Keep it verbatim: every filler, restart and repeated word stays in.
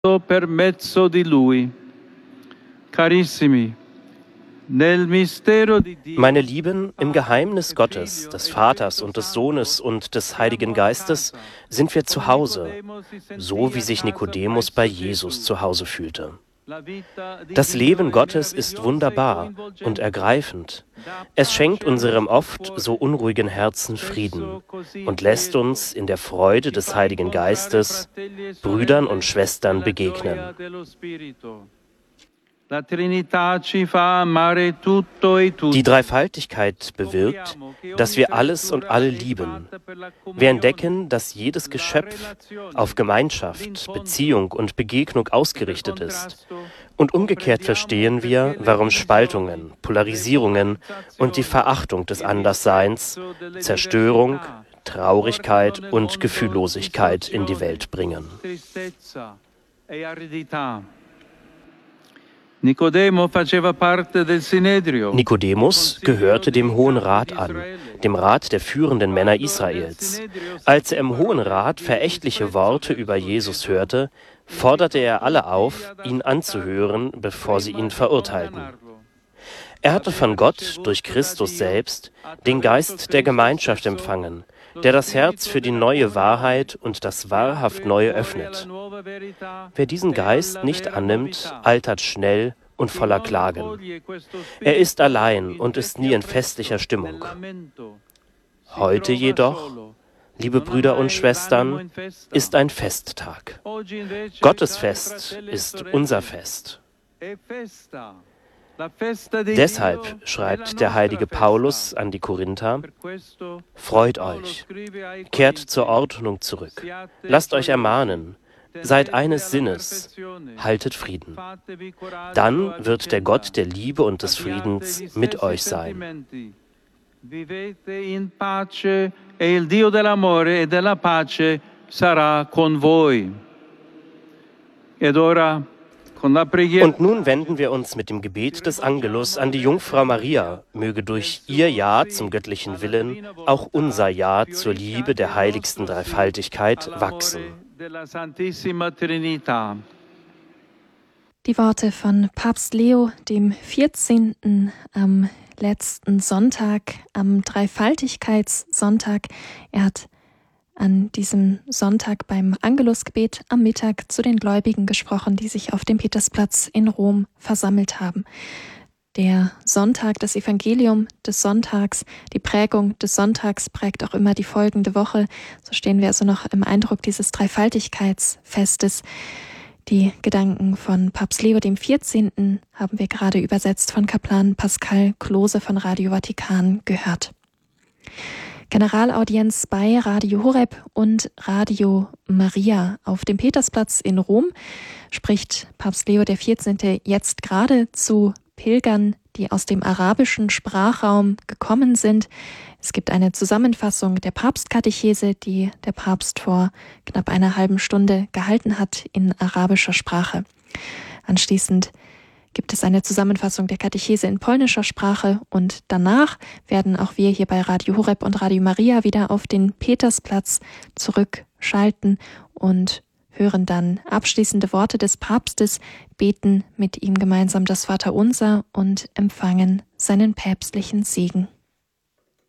per mezzo di lui. Carissimi, nel mistero di Dio. Meine Lieben, im Geheimnis Gottes, des Vaters und des Sohnes und des Heiligen Geistes sind wir zu Hause, so wie sich Nikodemus bei Jesus zu Hause fühlte. Das Leben Gottes ist wunderbar und ergreifend. Es schenkt unserem oft so unruhigen Herzen Frieden und lässt uns in der Freude des Heiligen Geistes Brüdern und Schwestern begegnen. Die Dreifaltigkeit bewirkt, dass wir alles und alle lieben. Wir entdecken, dass jedes Geschöpf auf Gemeinschaft, Beziehung und Begegnung ausgerichtet ist. Und umgekehrt verstehen wir, warum Spaltungen, Polarisierungen und die Verachtung des Andersseins Zerstörung, Traurigkeit und Gefühllosigkeit in die Welt bringen. Nikodemus gehörte dem Hohen Rat an, dem Rat der führenden Männer Israels. Als er im Hohen Rat verächtliche Worte über Jesus hörte, forderte er alle auf, ihn anzuhören, bevor sie ihn verurteilten. Er hatte von Gott durch Christus selbst den Geist der Gemeinschaft empfangen, der das Herz für die neue Wahrheit und das wahrhaft Neue öffnet. Wer diesen Geist nicht annimmt, altert schnell und voller Klagen. Er ist allein und ist nie in festlicher Stimmung. Heute jedoch, liebe Brüder und Schwestern, ist ein Festtag. Gottes Fest ist unser Fest. Deshalb schreibt der heilige Paulus an die Korinther: Freut euch, kehrt zur Ordnung zurück, lasst euch ermahnen, seid eines Sinnes, haltet Frieden. Dann wird der Gott der Liebe und des Friedens mit euch sein. Vivete in pace e il Dio dell'amore e della pace sarà con voi. Ed ora Und nun wenden wir uns mit dem Gebet des Angelus an die Jungfrau Maria. Möge durch ihr Ja zum göttlichen Willen auch unser Ja zur Liebe der heiligsten Dreifaltigkeit wachsen. Die Worte von Papst Leo dem vierzehnten am letzten Sonntag, am Dreifaltigkeitssonntag. Er hat an diesem Sonntag beim Angelusgebet am Mittag zu den Gläubigen gesprochen, die sich auf dem Petersplatz in Rom versammelt haben. Der Sonntag, das Evangelium des Sonntags, die Prägung des Sonntags prägt auch immer die folgende Woche. So stehen wir also noch im Eindruck dieses Dreifaltigkeitsfestes. Die Gedanken von Papst Leo dem vierzehnten haben wir gerade übersetzt von Kaplan Pascal Klose von Radio Vatikan gehört. Generalaudienz bei Radio Horeb und Radio Maria. Auf dem Petersplatz in Rom spricht Papst Leo der vierzehnte jetzt gerade zu Pilgern, die aus dem arabischen Sprachraum gekommen sind. Es gibt eine Zusammenfassung der Papstkatechese, die der Papst vor knapp einer halben Stunde gehalten hat in arabischer Sprache. Anschließend gibt es eine Zusammenfassung der Katechese in polnischer Sprache und danach werden auch wir hier bei Radio Horeb und Radio Maria wieder auf den Petersplatz zurückschalten und hören dann abschließende Worte des Papstes, beten mit ihm gemeinsam das Vaterunser und empfangen seinen päpstlichen Segen.